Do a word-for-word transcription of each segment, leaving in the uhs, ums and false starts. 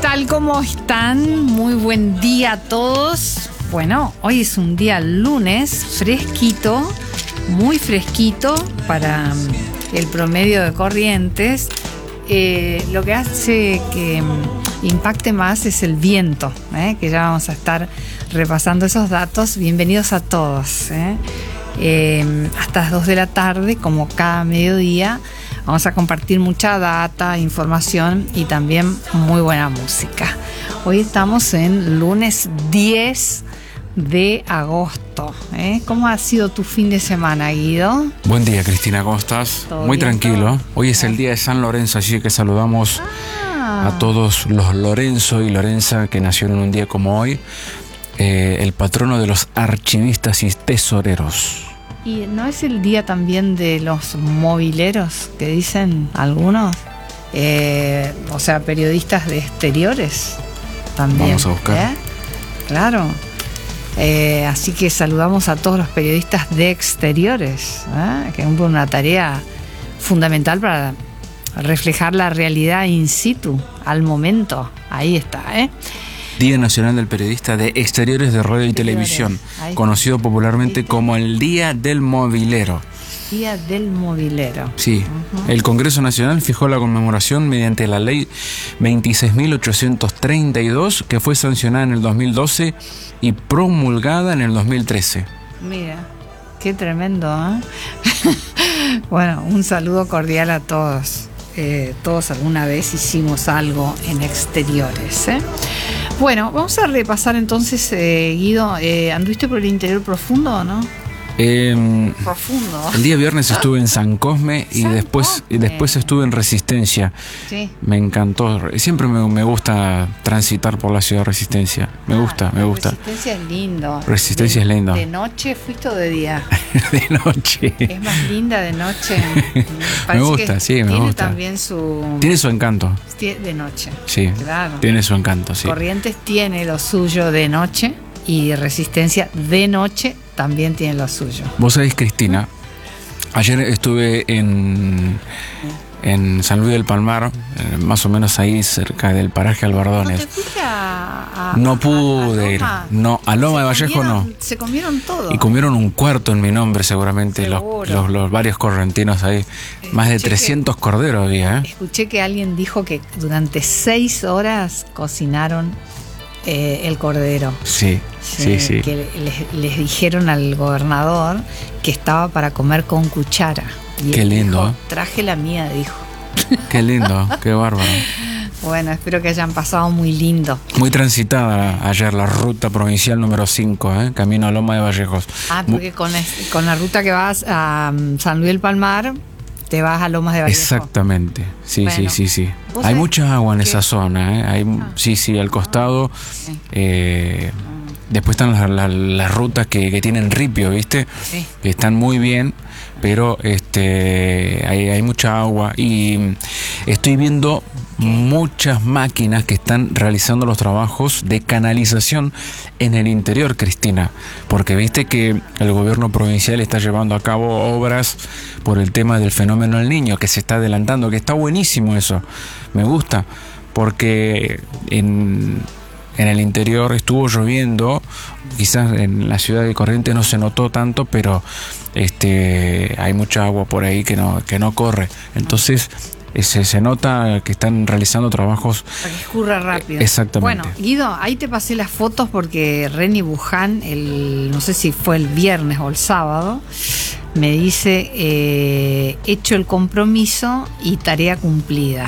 tal? ¿Cómo están? Muy buen día a todos. Bueno, hoy es un día lunes, fresquito, muy fresquito para el promedio de Corrientes. Eh, lo que hace que impacte más es el viento, ¿eh? que ya vamos a estar repasando esos datos. Bienvenidos a todos. ¿eh? Eh, hasta las dos de la tarde, como cada mediodía, vamos a compartir mucha data, información y también muy buena música. Hoy estamos en lunes diez de agosto. ¿eh? ¿Cómo ha sido tu fin de semana, Guido? Buen día, Cristina, ¿cómo estás? Muy bien, tranquilo. Hoy es el día de San Lorenzo, así que saludamos ah. a todos los Lorenzo y Lorenza que nacieron un día como hoy. Eh, el patrono de los archivistas y tesoreros. ¿Y no es el día también de los mobileros, que dicen algunos? Eh, o sea, periodistas de exteriores también. Vamos a buscar. ¿eh? Claro. Eh, así que saludamos a todos los periodistas de exteriores, ¿eh? que cumplen una tarea fundamental para reflejar la realidad in situ, al momento. Ahí está, ¿eh? Día Nacional del Periodista de Exteriores de Radio y Televisión, conocido popularmente como el Día del Mobilero. Día del Mobilero. Sí, uh-huh. El Congreso Nacional fijó la conmemoración mediante la Ley veintiséis mil ochocientos treinta y dos, que fue sancionada en el dos mil doce y promulgada en el dos mil trece. Mira, qué tremendo, ¿eh? Bueno, un saludo cordial a todos. Eh, todos alguna vez hicimos algo en exteriores, ¿eh? Bueno, vamos a repasar entonces, eh, Guido, eh, ¿anduviste por el interior profundo o no? Eh, profundo. El día viernes estuve en San Cosme y San después Cosme. y después estuve en Resistencia. Sí. Me encantó. Siempre me, me gusta transitar por la ciudad de Resistencia. Me ah, gusta, me gusta. Resistencia es lindo. Resistencia de, es lindo. ¿De noche fuiste o de día? De noche. Es más linda de noche. Me gusta, que sí, me tiene gusta. También su... Tiene su encanto. De noche. Sí, claro. Tiene su encanto, sí. Corrientes tiene lo suyo de noche y Resistencia de noche también tiene lo suyo. Vos sabés, Cristina, ayer estuve en, en San Luis del Palmar, eh, más o menos ahí cerca del paraje Albardones. ¿No te fuiste a, a, No pude a ir. No, a Loma de Vallejo no. Se comieron todo. Y comieron un cuarto en mi nombre seguramente los, los, los varios correntinos ahí. Escuché Más de trescientos que, corderos había. ¿eh? Escuché que alguien dijo que durante seis horas cocinaron eh, el cordero. Sí, sí, sí. sí. Que les, les dijeron al gobernador que estaba para comer con cuchara. Y qué lindo. Dijo, traje la mía, dijo. Qué lindo, qué bárbaro. Bueno, espero que hayan pasado muy lindo. Muy transitada ayer la ruta provincial número cinco, ¿eh? Camino a Loma de Vallejos. Ah, porque con, con la ruta que vas a um, San Luis del Palmar, te vas a Lomas de Vallejo. Exactamente, sí, bueno, sí, sí, sí. Hay mucha agua en que... esa zona, ¿eh? Hay, ah. Sí, sí, al costado. Sí. Eh, después están las, las, las rutas que, que tienen ripio, ¿viste? Sí. Que están muy bien, pero este hay, hay mucha agua y estoy viendo muchas máquinas que están realizando los trabajos de canalización en el interior, Cristina, porque viste que el gobierno provincial está llevando a cabo obras por el tema del fenómeno del Niño, que se está adelantando, que está buenísimo eso, me gusta, porque en, en el interior estuvo lloviendo, quizás en la ciudad de Corrientes no se notó tanto, pero este hay mucha agua por ahí que no, que no corre, entonces Se, se nota que están realizando trabajos para que escurra rápido. Exactamente. Bueno, Guido, ahí te pasé las fotos porque Reni Buján, el, no sé si fue el viernes o el sábado, me dice, eh, hecho el compromiso y tarea cumplida.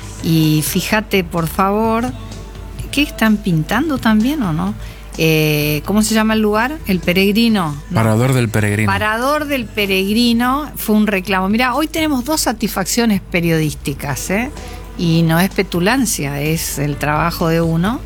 Y fíjate, por favor, ¿qué están pintando también o no? Eh, ¿Cómo se llama el lugar? El Peregrino. ¿no? Parador del Peregrino. Parador del Peregrino fue un reclamo. Mira, hoy tenemos dos satisfacciones periodísticas, ¿eh? Y no es petulancia, es el trabajo de uno.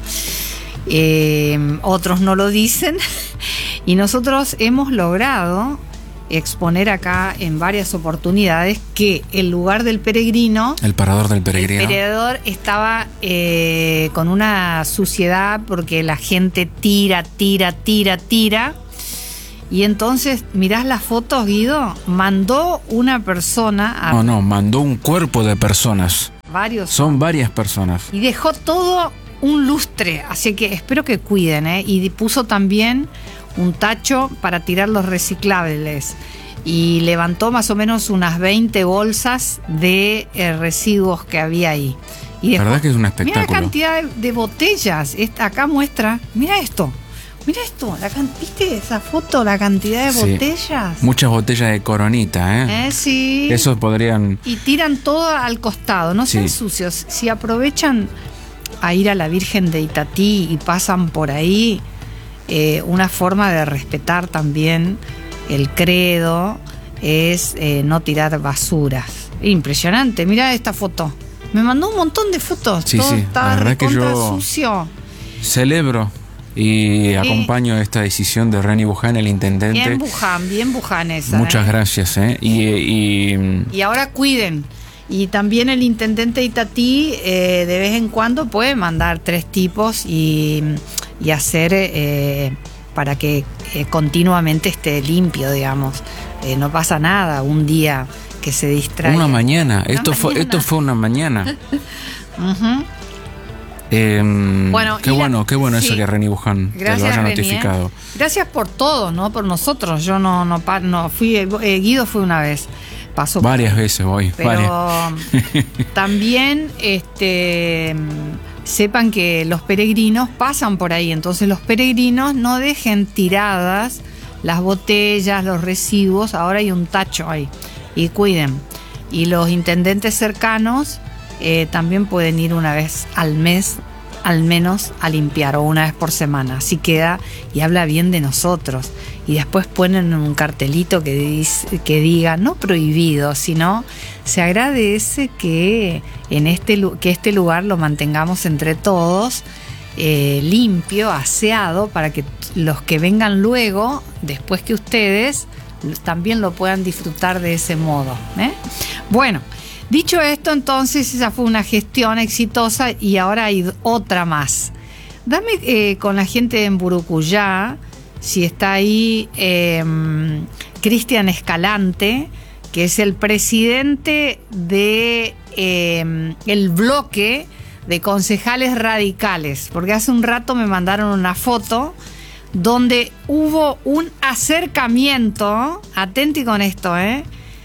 Eh, otros no lo dicen. Y nosotros hemos logrado exponer acá en varias oportunidades que el lugar del Peregrino, el Parador del Peregrino, el Parador estaba eh, con una suciedad porque la gente tira, tira, tira, tira. Y entonces, mirás las fotos, Guido, mandó una persona a... No, no, mandó un cuerpo de personas. Varios. Son varias personas. Y dejó todo un lustre, así que espero que cuiden, ¿eh? Y puso también un tacho para tirar los reciclables y levantó más o menos unas veinte bolsas de eh, residuos que había ahí. Y la verdad que es un espectáculo. Mira la cantidad de, de botellas. Esta, acá muestra, mira esto. Mira esto, la, ¿viste esa foto? La cantidad de sí. botellas. Muchas botellas de Coronita, ¿eh? ¿Eh? Sí. Esos podrían... Y tiran todo al costado, no sean sí. sucios. Si aprovechan a ir a la Virgen de Itatí y pasan por ahí, eh, una forma de respetar también el credo es eh, no tirar basuras. Impresionante, mira esta foto. Me mandó un montón de fotos. Sí, todo sí, está la verdad que yo sucio. Celebro y acompaño eh, esta decisión de Reni Buján, el intendente. Bien Buján, bien Buján esa. Muchas eh. gracias. Eh. Y, y, y ahora cuiden. Y también el intendente Itatí eh, de vez en cuando puede mandar tres tipos y, y hacer eh, para que eh, continuamente esté limpio, digamos. Eh, no pasa nada un día que se distrae. Una mañana. Una esto, mañana. Fue, esto fue una mañana. uh-huh. Eh, bueno, qué bueno, la, qué bueno sí. eso que Reni Buján te lo haya Reni, notificado. ¿eh? Gracias por todo, ¿no? Por nosotros. Yo no, no, no fui, eh, Guido fue una vez. Pasó varias por, veces voy. Pero varias. También este, sepan que los peregrinos pasan por ahí. Entonces los peregrinos no dejen tiradas las botellas, los residuos. Ahora hay un tacho ahí. Y cuiden. Y los intendentes cercanos eh, también pueden ir una vez al mes, al menos, a limpiar, o una vez por semana. Así queda y habla bien de nosotros. Y después ponen un cartelito que, dice, que diga, no prohibido, sino se agradece que, en este, que este lugar lo mantengamos entre todos eh, limpio, aseado, para que los que vengan luego, después que ustedes, también lo puedan disfrutar de ese modo, ¿eh? Bueno, dicho esto, entonces esa fue una gestión exitosa y ahora hay otra más. Dame eh, con la gente en Burucuyá, si está ahí eh, Cristian Escalante, que es el presidente de eh, el bloque de concejales radicales, porque hace un rato me mandaron una foto donde hubo un acercamiento, atenti con esto, ¿eh?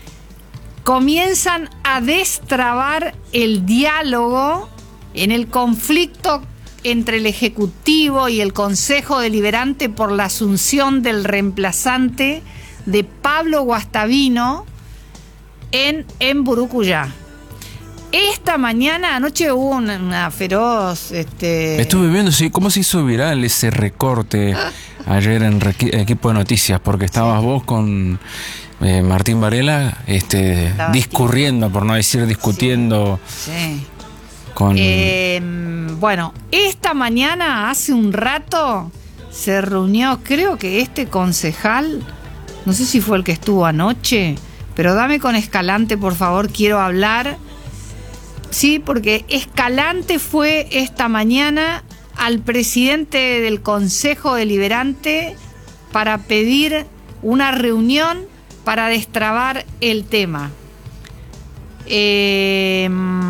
Comienzan a destrabar el diálogo en el conflicto entre el Ejecutivo y el Consejo Deliberante por la asunción del reemplazante de Pablo Guastavino en, en Burucuyá. Esta mañana, anoche hubo una, una feroz... Este... Estuve viendo sí, cómo se hizo viral ese recorte ayer en Requ- Equipo de Noticias, porque estabas sí. vos con eh, Martín Varela este, discurriendo, por no decir discutiendo. Sí. sí. Con... Eh, bueno, esta mañana, hace un rato, se reunió, creo que este concejal, no sé si fue el que estuvo anoche, pero dame con Escalante, por favor, quiero hablar... Sí, porque Escalante fue esta mañana al presidente del Consejo Deliberante para pedir una reunión para destrabar el tema. Eh,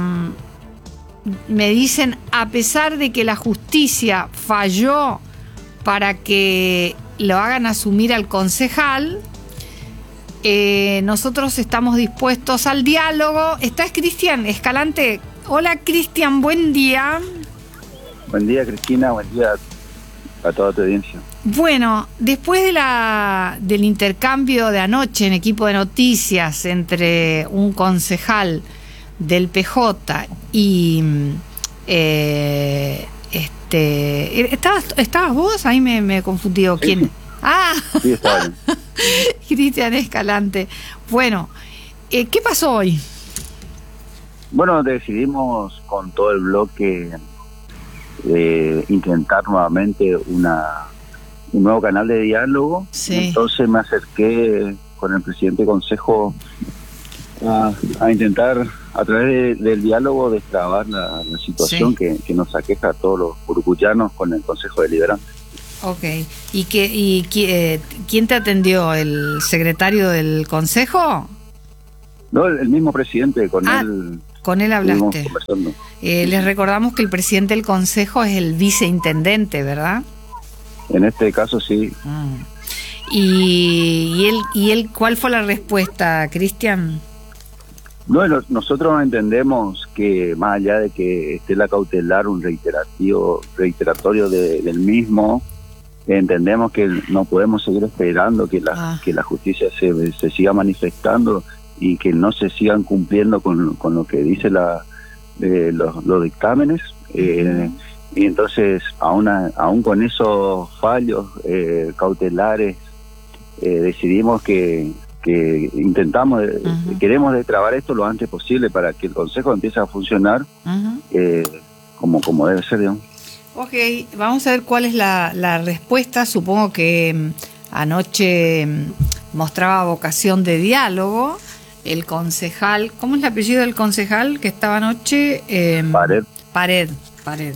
me dicen, a pesar de que la justicia falló para que lo hagan asumir al concejal, Eh, nosotros estamos dispuestos al diálogo. ¿Estás, Cristian Escalante? Hola, Cristian, buen día. Buen día, Cristina, buen día a toda tu audiencia. Bueno, después de la, del intercambio de anoche en Equipo de Noticias entre un concejal del P J y eh, este ¿estabas, ¿estabas vos? Ahí me, me confundí. ¿Quién? Sí. Ah, sí, está bien. Cristian Escalante. Bueno, eh, ¿qué pasó hoy? Bueno, decidimos con todo el bloque eh, intentar nuevamente una un nuevo canal de diálogo. Sí. Entonces me acerqué con el presidente del consejo a, a intentar a través de, del diálogo destrabar la, la situación sí. que, que nos aqueja a todos los uruguayanos con el Consejo Deliberante. Ok, ¿y, qué, y qué, quién te atendió? ¿El secretario del consejo? No, el, el mismo presidente, con ah, él con él hablaste. Eh, les recordamos que el presidente del consejo es el viceintendente, ¿verdad? En este caso sí. Mm. ¿Y, y, él, ¿Y él cuál fue la respuesta, Cristian? Bueno, nosotros entendemos que más allá de que esté la cautelar, un reiterativo, reiteratorio de, del mismo, entendemos que no podemos seguir esperando que la, ah. que la justicia se, se siga manifestando y que no se sigan cumpliendo con, con lo que dice la eh, los, los dictámenes. Eh, y entonces, aún, aún con esos fallos eh, cautelares, eh, decidimos que, que intentamos, uh-huh. queremos destrabar esto lo antes posible para que el Consejo empiece a funcionar uh-huh. eh, como, como debe ser, digamos. Ok, vamos a ver cuál es la, la respuesta. Supongo que anoche mostraba vocación de diálogo el concejal. ¿Cómo es el apellido del concejal que estaba anoche? Eh, Pared. Pared, Pared.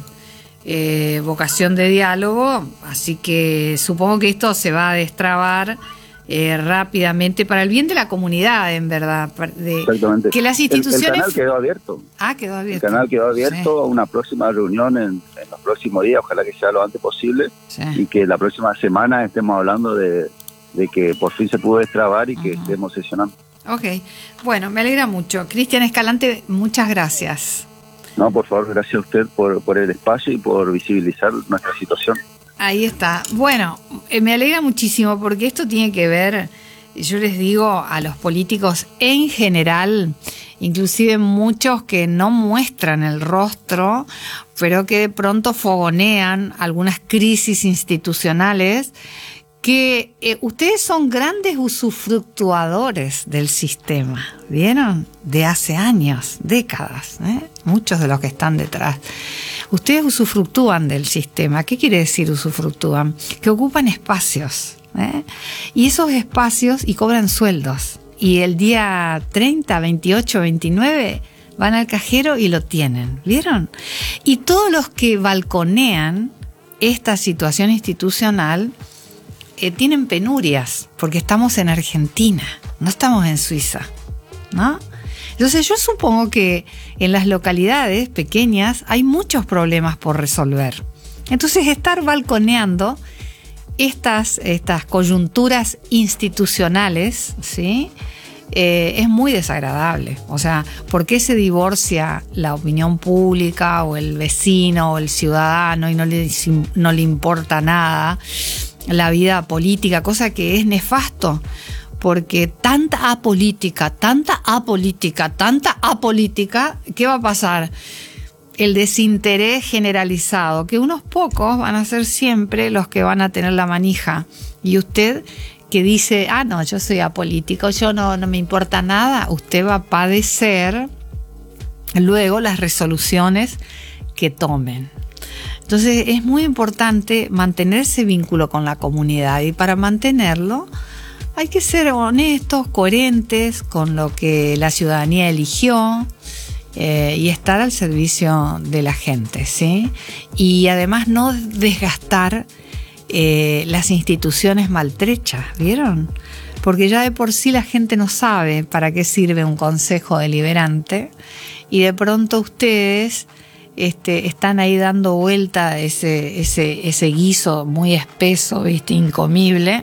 Eh, vocación de diálogo, así que supongo que esto se va a destrabar eh, rápidamente para el bien de la comunidad, en verdad. De, Exactamente. Que las instituciones... El, el canal quedó abierto. Ah, quedó abierto. El canal quedó abierto a sí. Una próxima reunión en, en los próximos días, ojalá que sea lo antes posible, sí. Y que la próxima semana estemos hablando de, de que por fin se pudo destrabar y que uh-huh. estemos sesionando. Ok, bueno, me alegra mucho. Cristian Escalante, muchas gracias. No, por favor, gracias a usted por, por el espacio y por visibilizar nuestra situación. Ahí está. Bueno, eh, me alegra muchísimo porque esto tiene que ver, yo les digo a los políticos en general, inclusive muchos que no muestran el rostro, pero que de pronto fogonean algunas crisis institucionales, que eh, ustedes son grandes usufructuadores del sistema, ¿vieron? De hace años, décadas, ¿eh? Muchos de los que están detrás. Ustedes usufructúan del sistema. ¿Qué quiere decir usufructúan? Que ocupan espacios, ¿eh? Y esos espacios, y cobran sueldos. Y el día treinta, veintiocho, veintinueve van al cajero y lo tienen, ¿vieron? Y todos los que balconean esta situación institucional Eh, tienen penurias, porque estamos en Argentina, no estamos en Suiza, ¿no? Entonces yo supongo que en las localidades pequeñas hay muchos problemas por resolver. Entonces estar balconeando estas, estas coyunturas institucionales, ¿sí? Eh, es muy desagradable. O sea, ¿por qué se divorcia la opinión pública o el vecino o el ciudadano y no le, no le importa nada la vida política, cosa que es nefasto, porque tanta apolítica, tanta apolítica, tanta apolítica, ¿qué va a pasar? El desinterés generalizado, que unos pocos van a ser siempre los que van a tener la manija, y usted que dice, ah no, yo soy apolítico, yo no, no me importa nada, usted va a padecer luego las resoluciones que tomen. Entonces es muy importante mantener ese vínculo con la comunidad, y para mantenerlo hay que ser honestos, coherentes con lo que la ciudadanía eligió eh, y estar al servicio de la gente, ¿sí? Y además no desgastar eh, las instituciones maltrechas, ¿vieron? Porque ya de por sí la gente no sabe para qué sirve un consejo deliberante, y de pronto ustedes Este, están ahí dando vuelta ese, ese, ese guiso muy espeso, ¿viste? Incomible,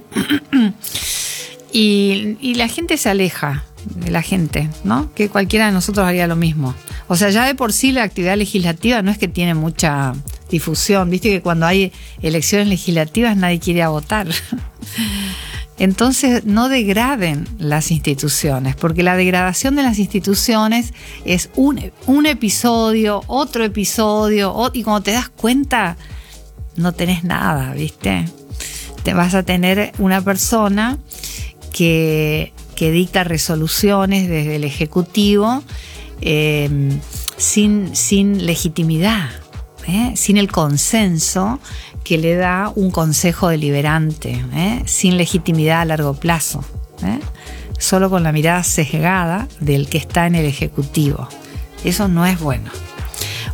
y, y la gente se aleja de la gente, ¿no? Que cualquiera de nosotros haría lo mismo. O sea, ya de por sí la actividad legislativa no es que tiene mucha difusión, viste que cuando hay elecciones legislativas nadie quiere ir a votar. Entonces no degraden las instituciones, porque la degradación de las instituciones es un, un episodio, otro episodio, y cuando te das cuenta no tenés nada, ¿viste? Te vas a tener una persona que, que dicta resoluciones desde el Ejecutivo eh, sin, sin legitimidad, ¿eh? Sin el consenso que le da un consejo deliberante, ¿eh? Sin legitimidad a largo plazo, ¿eh? Solo con la mirada sesgada del que está en el Ejecutivo. Eso no es bueno.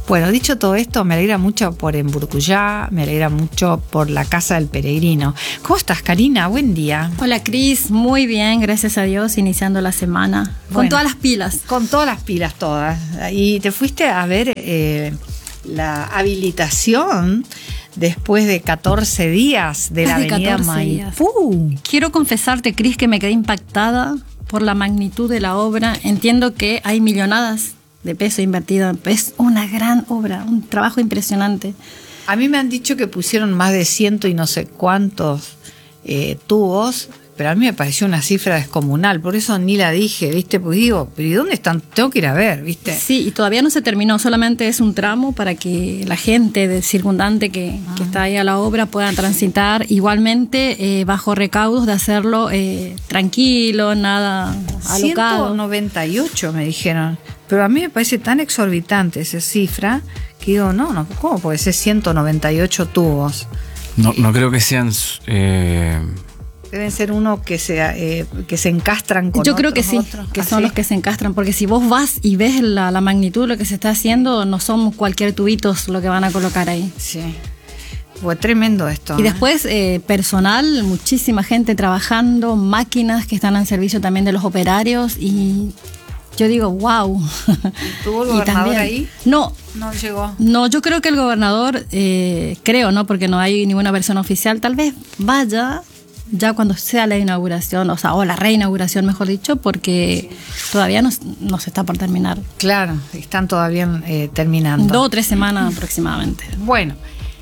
Bueno, dicho todo esto, me alegra mucho por Emburcuyá, me alegra mucho por la Casa del Peregrino. ¿Cómo estás, Karina? Buen día. Hola, Cris. Muy bien, gracias a Dios, iniciando la semana. Con bueno, todas las pilas. Con todas las pilas, todas. Y te fuiste a ver eh, la habilitación después de catorce días de la avenida Maipú. Quiero confesarte, Cris, que me quedé impactada por la magnitud de la obra. Entiendo que hay millonadas de peso invertido. Es una gran obra, un trabajo impresionante. A mí me han dicho que pusieron más de ciento y no sé cuántos eh, tubos, pero a mí me pareció una cifra descomunal, por eso ni la dije, ¿viste? Pues digo, ¿pero y dónde están? Tengo que ir a ver, ¿viste? Sí, y todavía no se terminó, solamente es un tramo para que la gente del circundante que, ah. que está ahí a la obra pueda transitar, igualmente eh, bajo recaudos de hacerlo eh, tranquilo, nada alocado. ciento noventa y ocho me dijeron, pero a mí me parece tan exorbitante esa cifra que digo, no, no, ¿cómo puede ser ciento noventa y ocho tubos? No, no creo que sean... Eh... Deben ser uno que se, eh, que se encastran con Yo creo otros, que sí, otros. que ¿Ah, son sí? los que se encastran, porque si vos vas y ves la, la magnitud de lo que se está haciendo, no son cualquier tubitos lo que van a colocar ahí. Sí. Fue tremendo esto. Y ¿eh? después eh, personal, muchísima gente trabajando, máquinas que están al servicio también de los operarios y yo digo, wow. ¿Tuvo el gobernador ahí? No. No llegó. No, yo creo que el gobernador, eh, creo, ¿no? Porque no hay ninguna versión oficial, tal vez vaya ya cuando sea la inauguración, o sea, o la reinauguración, mejor dicho, porque todavía no, no se está por terminar. Claro, están todavía eh, terminando. Dos o tres semanas aproximadamente. Bueno,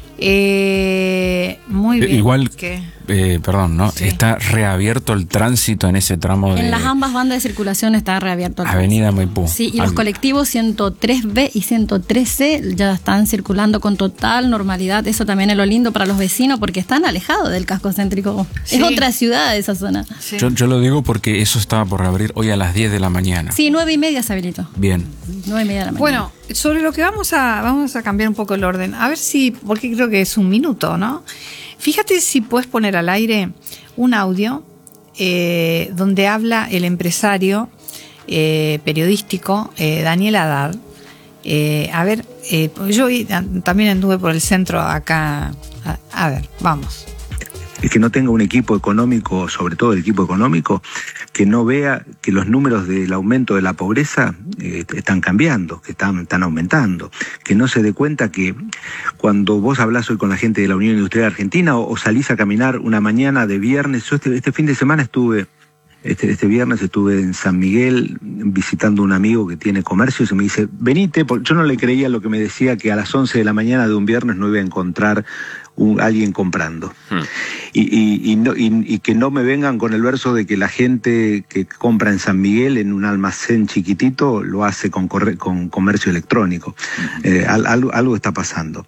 eh, muy bien. Igual, ¿Qué? eh, perdón, ¿no? Sí. Está reabierto el tránsito en ese tramo de... En las ambas bandas de circulación está reabierto el Avenida Maipú. Sí, y Al... los colectivos ciento tres B y ciento tres C ya están circulando con total normalidad. Eso también es lo lindo para los vecinos porque están alejados del casco céntrico. Sí. Es otra ciudad esa zona. Sí. Yo, yo lo digo porque eso estaba por reabrir hoy a las diez de la mañana. Sí, nueve y media se habilitó. Bien. Nueve y media de la mañana. Bueno, sobre lo que vamos a, vamos a cambiar un poco el orden. A ver si, porque creo que es un minuto, ¿no? Fíjate si puedes poner al aire un audio eh, donde habla el empresario eh, periodístico eh, Daniel Haddad. Eh, a ver, eh, yo también anduve por el centro acá. A, a ver, vamos. Es que no tenga un equipo económico, sobre todo el equipo económico, que no vea que los números del aumento de la pobreza eh, están cambiando, que están, están aumentando, que no se dé cuenta que cuando vos hablás hoy con la gente de la Unión Industrial Argentina o, o salís a caminar una mañana de viernes, yo este, este fin de semana estuve, este, este viernes estuve en San Miguel visitando a un amigo que tiene comercio y me dice, venite, porque yo no le creía lo que me decía que a las once de la mañana de un viernes no iba a encontrar Un, alguien comprando hmm. y, y, y, no, y, y que no me vengan con el verso de que la gente que compra en San Miguel en un almacén chiquitito lo hace con, corre, con comercio electrónico. Hmm. eh, al, algo, algo está pasando.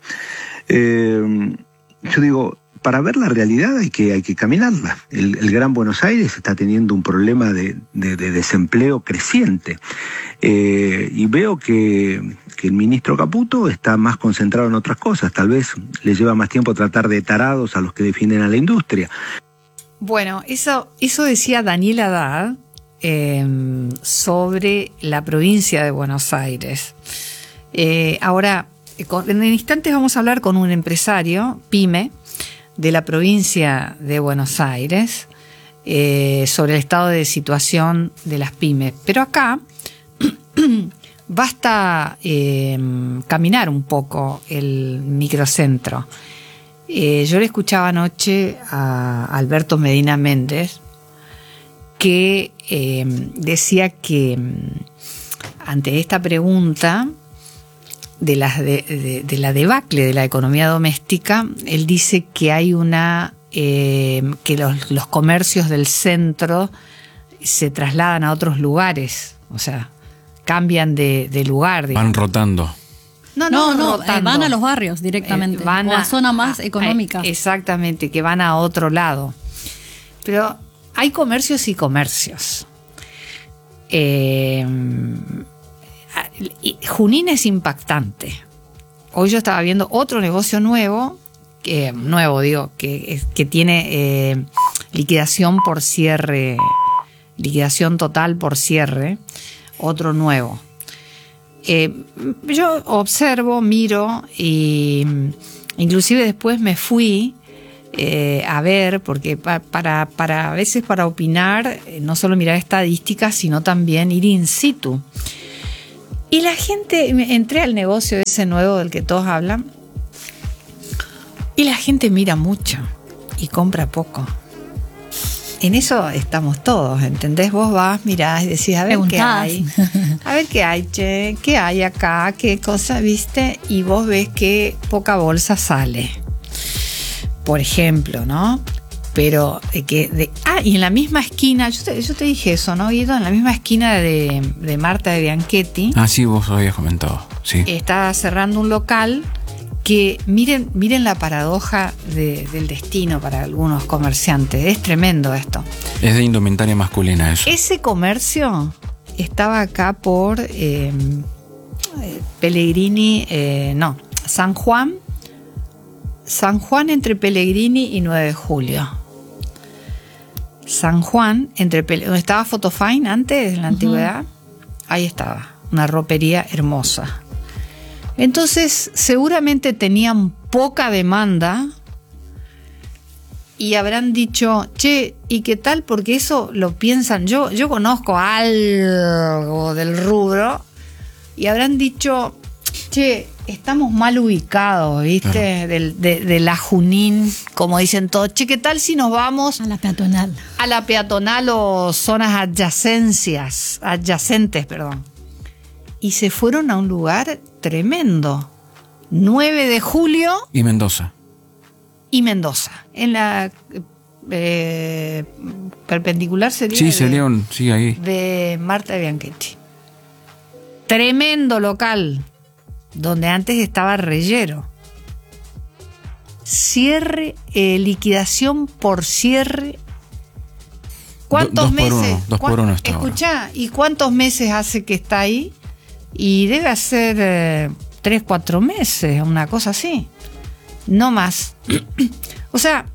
eh, yo digo, para ver la realidad hay que, hay que caminarla. El, el Gran Buenos Aires está teniendo un problema de, de, de desempleo creciente. Eh, y veo que, que el ministro Caputo está más concentrado en otras cosas. Tal vez le lleva más tiempo tratar de tarados a los que defienden a la industria. Bueno, eso, eso decía Daniel Haddad eh, sobre la provincia de Buenos Aires. Eh, ahora, en instantes vamos a hablar con un empresario, pyme, de la provincia de Buenos Aires, eh, sobre el estado de situación de las pymes. Pero acá basta eh, caminar un poco el microcentro. Eh, yo le escuchaba anoche a Alberto Medina Méndez que eh, decía que ante esta pregunta de la, de, de, de la debacle de la economía doméstica, él dice que hay una eh, que los, los comercios del centro se trasladan a otros lugares, o sea, cambian de, de lugar. Digamos. Van rotando. No, no, no, no eh, van a los barrios directamente, eh, van o a, a zona más a, económica. A, exactamente, que van a otro lado. Pero hay comercios y comercios. Eh, Junín es impactante. Hoy yo estaba viendo otro negocio nuevo, que, nuevo digo, que, que tiene eh, liquidación por cierre, liquidación total por cierre, otro nuevo. eh, yo observo, miro y inclusive después me fui eh, a ver, porque pa, para, para a veces para opinar, eh, no solo mirar estadísticas, sino también ir in situ. Y la gente, entré al negocio ese nuevo del que todos hablan, y la gente mira mucho y compra poco. En eso estamos todos, ¿entendés? Vos vas, mirás y decís, a ver qué hay. A ver qué hay, che, qué hay acá, qué cosa, ¿viste? Y vos ves que poca bolsa sale. Por ejemplo, ¿no? Pero que de, ah, y en la misma esquina, yo te, yo te dije eso, ¿no, Guido? En la misma esquina de, de Marta de Bianchetti. Ah, sí, vos lo habías comentado, sí. Está cerrando un local que, miren, miren la paradoja de, del destino para algunos comerciantes. Es tremendo esto. Es de indumentaria masculina eso. Ese comercio estaba acá por eh, Pellegrini, eh, no, San Juan, San Juan entre Pellegrini y nueve de julio. San Juan, entre Pele- donde estaba Photofine antes, en la uh-huh. antigüedad, ahí estaba, una ropería hermosa. Entonces, seguramente tenían poca demanda y habrán dicho, che, ¿y qué tal? Porque eso lo piensan, yo, yo conozco algo del rubro, y habrán dicho, che, estamos mal ubicados, ¿viste? Claro. Del, de, de la Junín, como dicen todos. Che, ¿qué tal si nos vamos a la peatonal? A la peatonal o zonas adyacencias, adyacentes, perdón. Y se fueron a un lugar tremendo. nueve de julio. Y Mendoza. Y Mendoza. En la eh, perpendicular sería. Sí, sería un. Sí, ahí. De Marta de Bianchetti. Tremendo local. Donde antes estaba Reyero. Cierre, eh, liquidación por cierre. ¿Cuántos dos meses? Por uno, dos por uno está Escuchá, ¿y cuántos meses hace que está ahí? Y debe hacer eh, tres, cuatro meses, una cosa así. No más. O sea,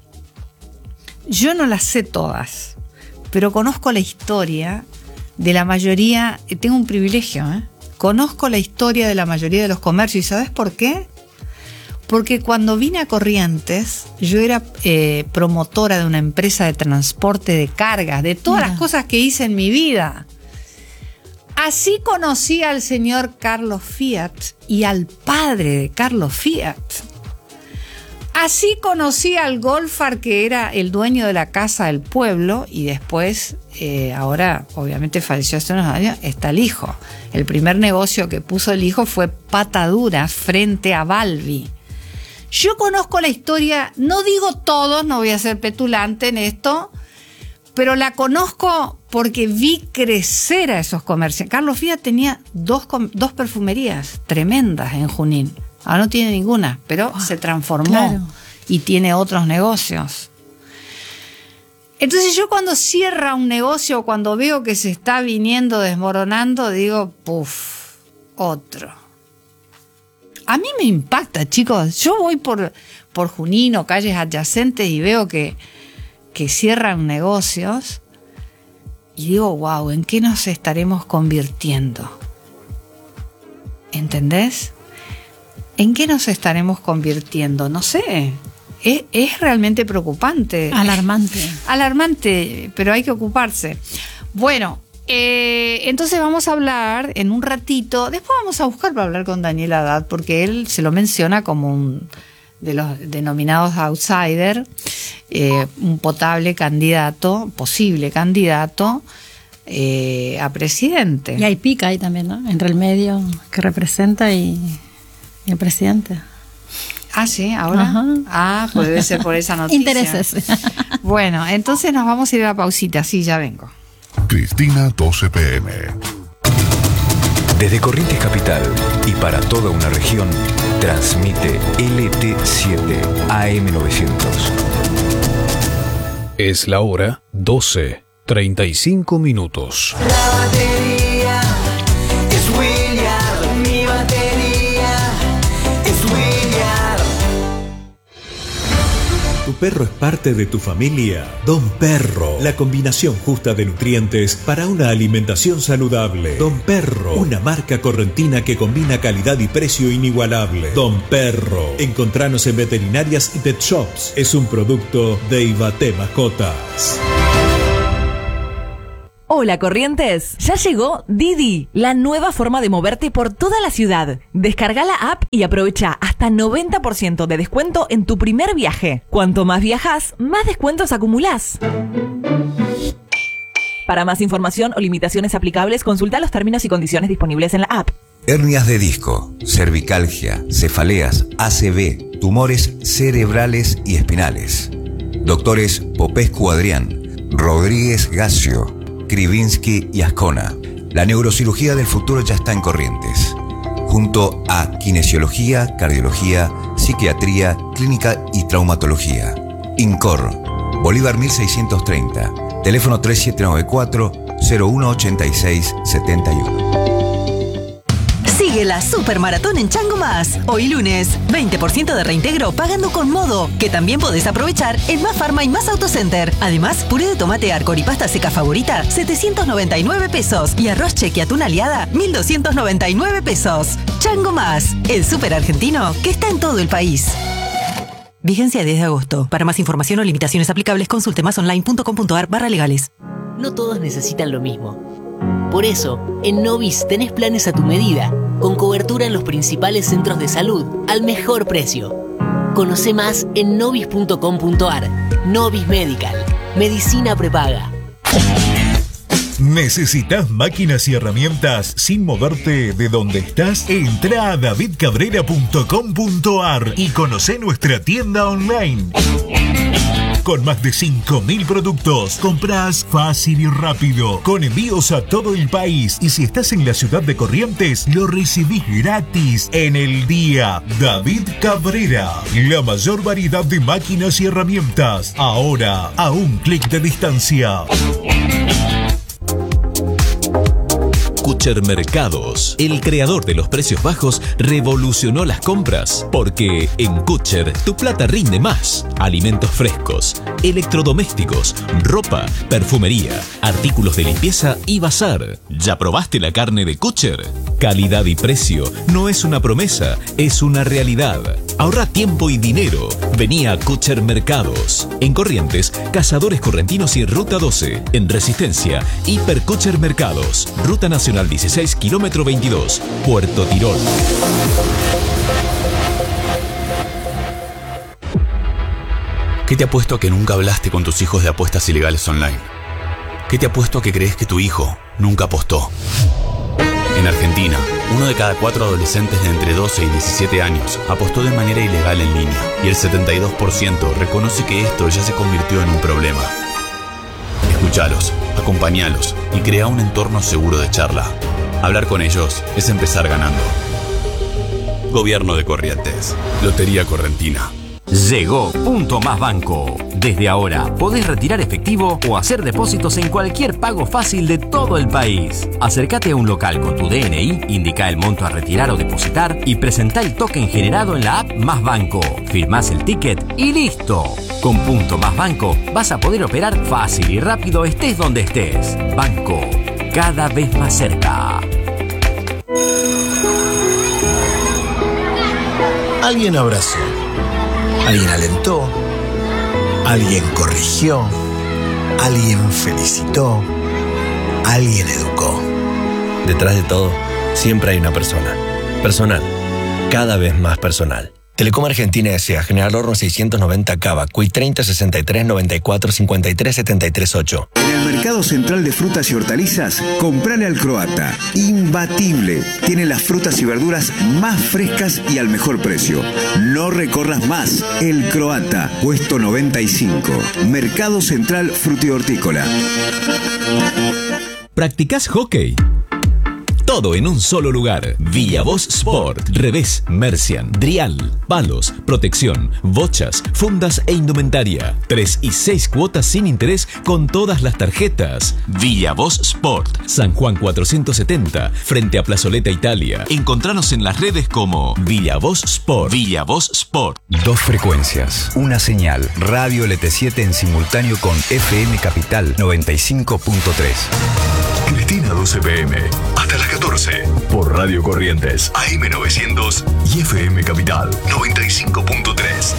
yo no las sé todas, pero conozco la historia de la mayoría. Tengo un privilegio, ¿eh? Conozco la historia de la mayoría de los comercios. ¿Y sabes por qué? Porque cuando vine a Corrientes, yo era eh, promotora de una empresa de transporte de cargas, de todas Mira. las cosas que hice en mi vida. Así conocí al señor Carlos Fiat y al padre de Carlos Fiat. Así conocí al Golfar, que era el dueño de la casa del pueblo, y después, eh, ahora obviamente falleció hace unos años, está el hijo. El primer negocio que puso el hijo fue Patadura frente a Balbi. Yo conozco la historia, no digo todos, no voy a ser petulante en esto, pero la conozco porque vi crecer a esos comercios. Carlos Fiat tenía dos, dos perfumerías tremendas en Junín. Ahora no tiene ninguna, pero oh, se transformó claro. y tiene otros negocios. Entonces yo cuando cierra un negocio, cuando veo que se está viniendo, desmoronando, digo, puf, otro. A mí me impacta, chicos. Yo voy por, por Junín o calles adyacentes y veo que, que cierran negocios y digo, wow, ¿en qué nos estaremos convirtiendo? ¿Entendés? ¿En qué nos estaremos convirtiendo? No sé. Es, es realmente preocupante. Alarmante. Alarmante, pero hay que ocuparse. Bueno, eh, entonces vamos a hablar en un ratito. Después vamos a buscar para hablar con Daniel Haddad, porque él se lo menciona como un de los denominados outsider, eh, un potable candidato, posible candidato eh, a presidente. Y hay pica ahí también, ¿no? Entre el medio que representa y... el presidente. Ah, sí, ahora. Ajá. Ah, pues debe ser por esa noticia. Intereses. Bueno, entonces nos vamos a ir a la pausita. Sí, ya vengo. Cristina doce P M. Desde Corrientes Capital y para toda una región, transmite L T siete A M novecientos. Es la hora doce, treinta y cinco minutos. La batería es William, mi batería es William. ¿Tu perro es parte de tu familia? Don Perro, la combinación justa de nutrientes para una alimentación saludable. Don Perro, una marca correntina que combina calidad y precio inigualable. Don Perro, encontranos en veterinarias y pet shops. Es un producto de Ibaté Mascotas. Hola Corrientes, ya llegó Didi, la nueva forma de moverte por toda la ciudad. Descarga la app y aprovecha hasta noventa por ciento de descuento en tu primer viaje. Cuanto más viajas, más descuentos acumulás. Para más información o limitaciones aplicables, consulta los términos y condiciones disponibles en la app. Hernias de disco, cervicalgia, cefaleas, A C V, tumores cerebrales y espinales. Doctores Popescu Adrián, Rodríguez Gacio, Krivinsky y Ascona. La neurocirugía del futuro ya está en Corrientes. Junto a kinesiología, cardiología, psiquiatría, clínica y traumatología. INCOR, Bolívar mil seiscientos treinta. Teléfono tres siete nueve cuatro, cero uno ocho seis siete uno. Sigue la Supermaratón en Chango Más. Hoy lunes, veinte por ciento de reintegro pagando con Modo, que también podés aprovechar en Más Farma y Más Autocenter. Además, puré de tomate Arcor y pasta seca favorita, setecientos noventa y nueve pesos. Y arroz cheque atún aliada, mil doscientos noventa y nueve pesos. Chango Más, el súper argentino que está en todo el país. Vigencia diez de agosto. Para más información o limitaciones aplicables, consulte masonline.com.ar barra legales. No todos necesitan lo mismo. Por eso, en Novis tenés planes a tu medida, con cobertura en los principales centros de salud, al mejor precio. Conoce más en novis punto com punto ar. Novis Medical. Medicina prepaga. ¿Necesitas máquinas y herramientas sin moverte de donde estás? Entra a david cabrera punto com punto ar y conoce nuestra tienda online. Con más de cinco mil productos, compras fácil y rápido, con envíos a todo el país. Y si estás en la ciudad de Corrientes, lo recibís gratis en el día. David Cabrera, la mayor variedad de máquinas y herramientas, ahora a un clic de distancia. Kutcher Mercados, el creador de los precios bajos, revolucionó las compras, porque en Kutcher tu plata rinde más. Alimentos frescos, electrodomésticos, ropa, perfumería, artículos de limpieza y bazar. ¿Ya probaste la carne de Kutcher? Calidad y precio no es una promesa, es una realidad. Ahorra tiempo y dinero. Vení a Kutcher Mercados. En Corrientes, Cazadores Correntinos y Ruta doce. En Resistencia, Hiper Kutcher Mercados. Ruta Nacional dieciséis, kilómetro veintidós, Puerto Tirol. ¿Qué te apuesto a que nunca hablaste con tus hijos de apuestas ilegales online? ¿Qué te apuesto a que crees que tu hijo nunca apostó? En Argentina, uno de cada cuatro adolescentes de entre doce y diecisiete años apostó de manera ilegal en línea, y el setenta y dos por ciento reconoce que esto ya se convirtió en un problema. Escuchalos, acompañalos y crea un entorno seguro de charla. Hablar con ellos es empezar ganando. Gobierno de Corrientes. Lotería Correntina. Llegó Punto Más Banco. Desde ahora podés retirar efectivo o hacer depósitos en cualquier pago fácil de todo el país. Acércate a un local con tu D N I, indica el monto a retirar o depositar y presentá el token generado en la app Más Banco. Firmás el ticket y listo. Con Punto Más Banco vas a poder operar fácil y rápido estés donde estés. Banco, cada vez más cerca. Alguien abrazó. Alguien alentó, alguien corrigió, alguien felicitó, alguien educó. Detrás de todo, siempre hay una persona. Personal, cada vez más personal. Telecom Argentina S A, General Horno seiscientos noventa Cava, C U I treinta sesenta y tres noventa y cuatro cincuenta y tres setenta y tres ocho. En el Mercado Central de Frutas y Hortalizas, comprale al Croata. Imbatible. Tiene las frutas y verduras más frescas y al mejor precio. No recorras más. El Croata, puesto noventa y cinco. Mercado Central Frutihortícola. ¿Practicás hockey? Todo en un solo lugar. Villa Voz Sport. Revés, Mercian, Drial, palos, protección, bochas, fundas e indumentaria. Tres y seis cuotas sin interés con todas las tarjetas. Villa Voz Sport. San Juan cuatrocientos setenta, frente a Plazoleta Italia. Encontranos en las redes como Villa Voz Sport. Villa Voz Sport. Dos frecuencias, una señal. Radio L T siete en simultáneo con F M Capital noventa y cinco punto tres. Cristina doce P M, hasta las catorce. Por Radio Corrientes, A M novecientos y F M Capital noventa y cinco punto tres.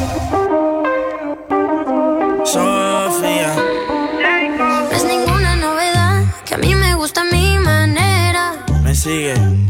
Sofía. No es ninguna novedad que a mí me gusta mi manera. Me sigue.